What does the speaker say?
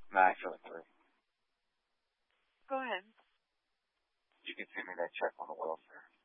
No, actually 3. Go ahead. You can send me that check on the welfare.